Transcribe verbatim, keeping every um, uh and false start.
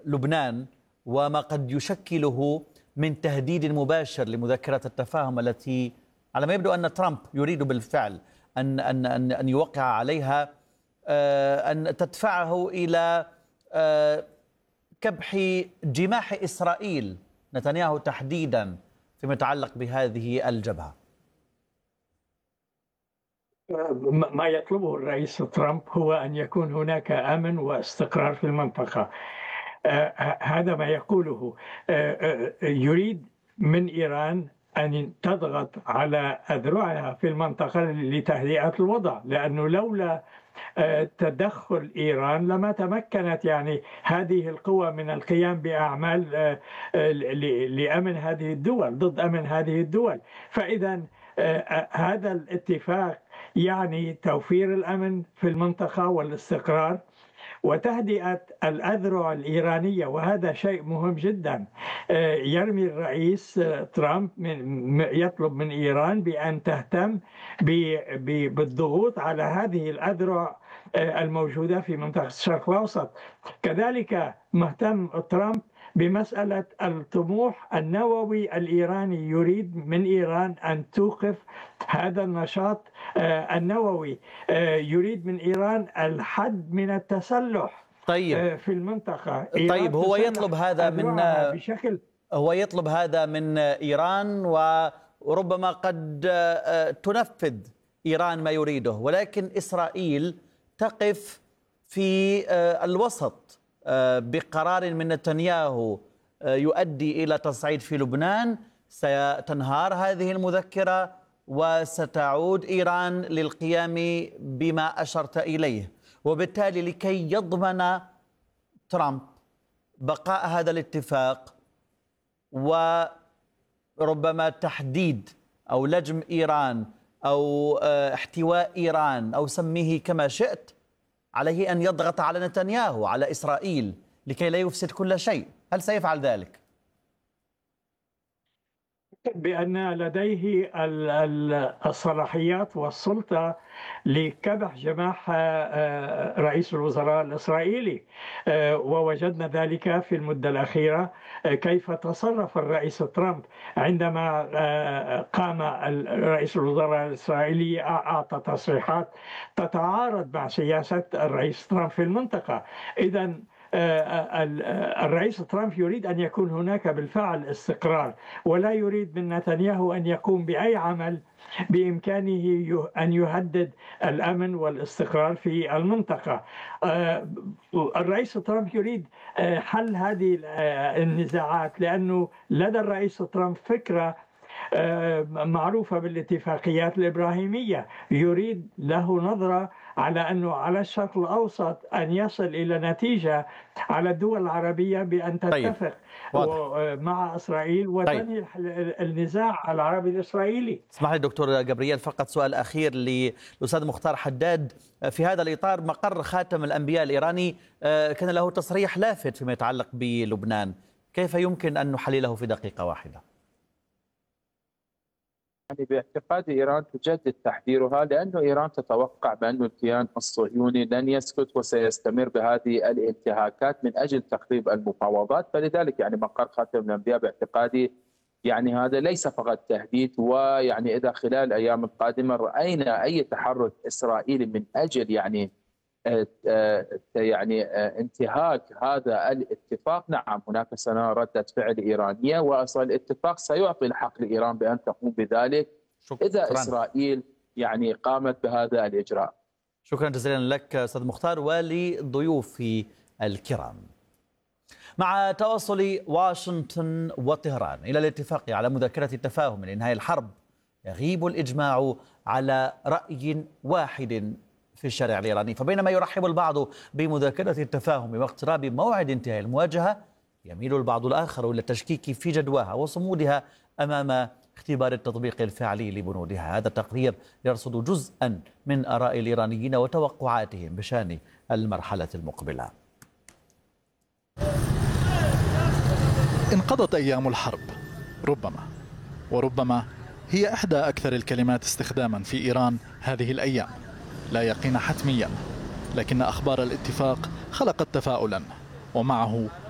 لبنان وما قد يشكله من تهديد مباشر لمذكرة التفاهم التي على ما يبدو أن ترامب يريد بالفعل أن أن أن أن يوقع عليها، أن تدفعه إلى كبح جماح إسرائيل، نتنياهو تحديدا، فيما يتعلق بهذه الجبهة؟ ما يطلبه الرئيس ترامب هو أن يكون هناك أمن واستقرار في المنطقة. هذا ما يقوله. يريد من إيران أن تضغط على أذرعها في المنطقة لتهدئة الوضع، لأنه لولا تدخل إيران لما تمكنت يعني هذه القوى من القيام بأعمال لأمن هذه الدول، ضد أمن هذه الدول. فإذا هذا الاتفاق يعني توفير الأمن في المنطقة والاستقرار وتهدئة الأذرع الإيرانية، وهذا شيء مهم جدا. يرمي الرئيس ترامب من يطلب من إيران بأن تهتم بالضغوط على هذه الأذرع الموجودة في منطقة الشرق الأوسط. كذلك مهتم ترامب بمسألة الطموح النووي الإيراني، يريد من إيران أن توقف هذا النشاط النووي، يريد من إيران الحد من التسلح طيب. في المنطقة. طيب هو يطلب هذا من بشكل هو يطلب هذا من إيران، وربما قد تنفذ إيران ما يريده، ولكن إسرائيل تقف في الوسط بقرار من نتنياهو يؤدي إلى تصعيد في لبنان. ستنهار هذه المذكرة وستعود إيران للقيام بما أشرت إليه، وبالتالي لكي يضمن ترامب بقاء هذا الاتفاق وربما تحديد أو لجم إيران أو احتواء إيران أو سميه كما شئت، عليه أن يضغط على نتنياهو، على إسرائيل، لكي لا يفسد كل شيء. هل سيفعل ذلك؟ بأن لديه الصلاحيات والسلطة لكبح جماح رئيس الوزراء الإسرائيلي، ووجدنا ذلك في المدة الأخيرة كيف تصرف الرئيس ترامب عندما قام رئيس الوزراء الإسرائيلي أعطى تصريحات تتعارض مع سياسة الرئيس ترامب في المنطقة. إذن الرئيس ترامب يريد أن يكون هناك بالفعل استقرار، ولا يريد من نتنياهو أن يقوم بأي عمل بإمكانه أن يهدد الأمن والاستقرار في المنطقة. الرئيس ترامب يريد حل هذه النزاعات، لأنه لدى الرئيس ترامب فكرة معروفة بالاتفاقيات الإبراهيمية، يريد له نظرة على أنه على الشرق الأوسط أن يصل إلى نتيجة على الدول العربية بأن تتفق طيب. مع إسرائيل وتنهي طيب. النزاع العربي الإسرائيلي. اسمح لي دكتور جبريل، فقط سؤال أخير للأستاذ مختار حداد في هذا الإطار. مقر خاتم الأنبياء الإيراني كان له تصريح لافت فيما يتعلق بلبنان، كيف يمكن أن نحلله في دقيقة واحدة؟ يعني باعتقادي إيران تجدد تحذيرها، لأن إيران تتوقع بأن الكيان الصهيوني لن يسكت وسيستمر بهذه الانتهاكات من أجل تخريب المفاوضات. فلذلك يعني مقر خاتم الأنبياء باعتقادي يعني هذا ليس فقط تهديد، ويعني إذا خلال الأيام القادمة رأينا أي تحرك إسرائيلي من أجل يعني يعني انتهاك هذا الاتفاق، نعم هناك سنرى ردة فعل إيرانية، وأصل الاتفاق سيعطي الحق لإيران بأن تقوم بذلك إذا شكراً. إسرائيل يعني قامت بهذا الإجراء. شكرا جزيلا لك أستاذ مختار ولضيوفي الكرام. مع توصل واشنطن وطهران إلى الاتفاق على مذكرة التفاهم لإنهاء الحرب، يغيب الإجماع على رأي واحد في الشارع الإيراني. فبينما يرحب البعض بمذكرة التفاهم واقتراب موعد انتهاء المواجهة، يميل البعض الآخر إلى التشكيك في جدواها وصمودها أمام اختبار التطبيق الفعلي لبنودها. هذا التقرير يرصد جزءا من آراء الإيرانيين وتوقعاتهم بشأن المرحلة المقبلة. انقضت أيام الحرب، ربما وربما هي إحدى أكثر الكلمات استخداما في إيران هذه الأيام. لا يقين حتميا، لكن أخبار الاتفاق خلقت تفاؤلا، ومعه